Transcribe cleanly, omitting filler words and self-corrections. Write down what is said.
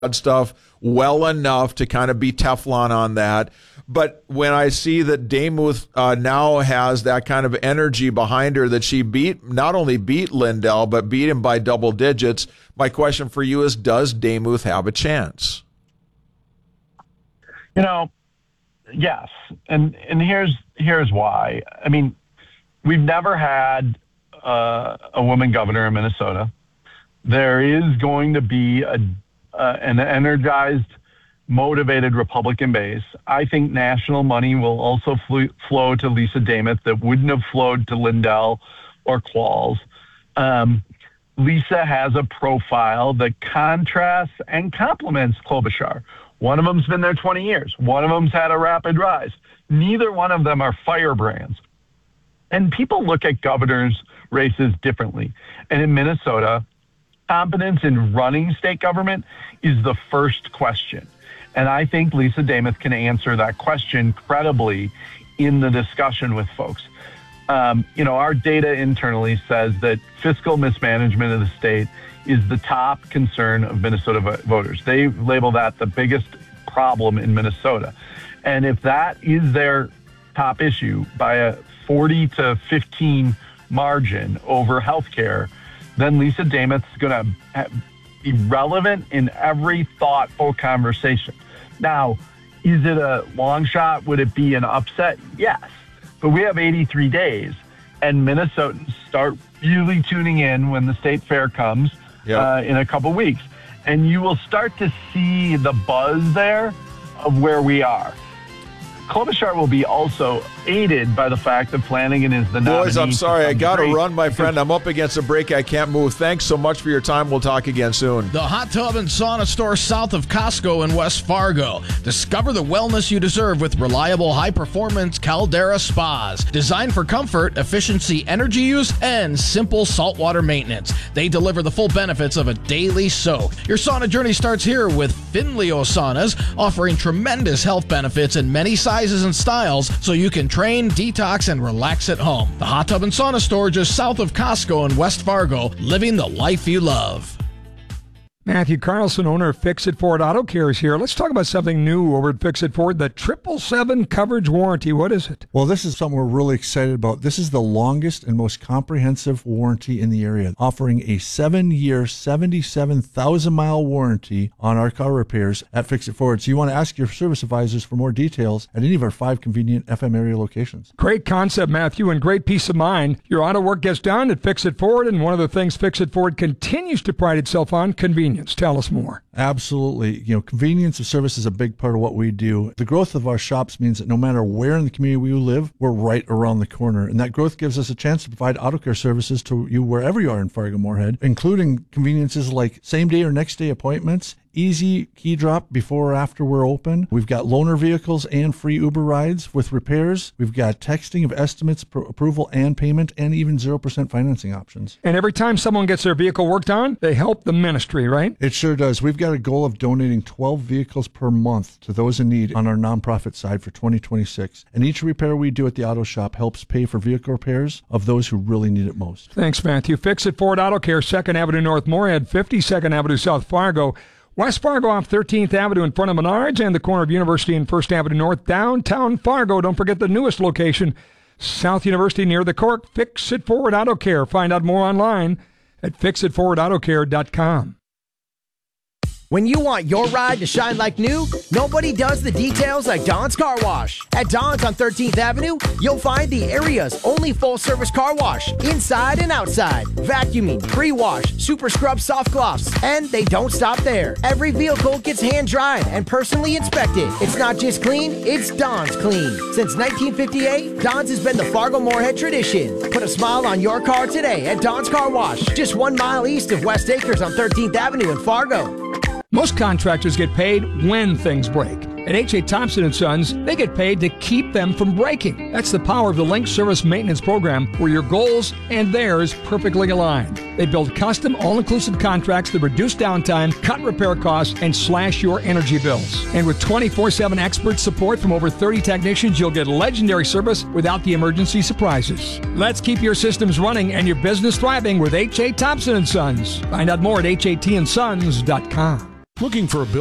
stuff well enough to kind of be Teflon on that. But when I see that Demuth now has that kind of energy behind her, that she not only beat Lindell, but beat him by double digits, my question for you is, does Demuth have a chance? Yes. And here's why. I mean, we've never had a woman governor in Minnesota. There is going to be an energized, motivated Republican base. I think national money will also flow to Lisa Demuth that wouldn't have flowed to Lindell or Qualls. Lisa has a profile that contrasts and complements Klobuchar. One of them's been there 20 years. One of them's had a rapid rise. Neither one of them are firebrands. And people look at governors' races differently. And in Minnesota, competence in running state government is the first question. And I think Lisa Demuth can answer that question credibly in the discussion with folks. Our data internally says that fiscal mismanagement of the state is the top concern of Minnesota voters. They label that the biggest problem in Minnesota. And if that is their top issue by a 40 to 15 margin over healthcare, then Lisa Demuth is going to be relevant in every thoughtful conversation. Now, is it a long shot? Would it be an upset? Yes. But we have 83 days, and Minnesotans start really tuning in when the state fair comes in a couple weeks. And you will start to see the buzz there of where we are. Klobuchar will be also aided by the fact that Flanagan is the nominee. Boys, I'm sorry. I got to run, my friend. I'm up against a break. I can't move. Thanks so much for your time. We'll talk again soon. The Hot Tub and Sauna Store south of Costco in West Fargo. Discover the wellness you deserve with reliable, high-performance Caldera spas. Designed for comfort, efficiency, energy use, and simple saltwater maintenance. They deliver the full benefits of a daily soak. Your sauna journey starts here with Finleo Saunas, offering tremendous health benefits in many sizes and styles so you can train, detox, and relax at home. The Hot Tub and Sauna Store just south of Costco in West Fargo, living the life you love. Matthew Carlson, owner of Fix It Ford Auto Care, is here. Let's talk about something new over at Fix It Ford, the 777 coverage warranty. What is it? Well, this is something we're really excited about. This is the longest and most comprehensive warranty in the area, offering a 7-year, 77,000-mile warranty on our car repairs at Fix It Ford. So you want to ask your service advisors for more details at any of our 5 convenient FM area locations. Great concept, Matthew, and great peace of mind. Your auto work gets done at Fix It Ford, and one of the things Fix It Ford continues to pride itself on, convenience. Tell us more. Absolutely. Convenience of service is a big part of what we do. The growth of our shops means that no matter where in the community we live, we're right around the corner. And that growth gives us a chance to provide auto care services to you wherever you are in Fargo-Moorhead, including conveniences like same-day or next-day appointments, easy key drop before or after we're open. We've got loaner vehicles and free Uber rides with repairs. We've got texting of estimates, approval and payment, and even 0% financing options. And every time someone gets their vehicle worked on, they help the ministry, right? It sure does. We've got a goal of donating 12 vehicles per month to those in need on our nonprofit side for 2026. And each repair we do at the auto shop helps pay for vehicle repairs of those who really need it most. Thanks, Matthew. Fix It Ford Auto Care, 2nd Avenue North Moorhead, 52nd Avenue South Fargo, West Fargo off 13th Avenue in front of Menards, and the corner of University and 1st Avenue North, downtown Fargo. Don't forget the newest location, South University near the Cork. Fix It Ford Auto Care. Find out more online at fixitforwardautocare.com. When you want your ride to shine like new, nobody does the details like Don's Car Wash. At Don's on 13th Avenue, you'll find the area's only full-service car wash, inside and outside. Vacuuming, pre-wash, super scrub soft gloss, and they don't stop there. Every vehicle gets hand-dried and personally inspected. It's not just clean, it's Don's clean. Since 1958, Don's has been the Fargo-Moorhead tradition. Put a smile on your car today at Don's Car Wash, just 1 mile east of West Acres on 13th Avenue in Fargo. Most contractors get paid when things break. At H.A. Thompson & Sons, they get paid to keep them from breaking. That's the power of the Link Service Maintenance Program, where your goals and theirs perfectly align. They build custom, all-inclusive contracts that reduce downtime, cut repair costs, and slash your energy bills. And with 24/7 expert support from over 30 technicians, you'll get legendary service without the emergency surprises. Let's keep your systems running and your business thriving with H.A. Thompson & Sons. Find out more at hatsons.com. Looking for a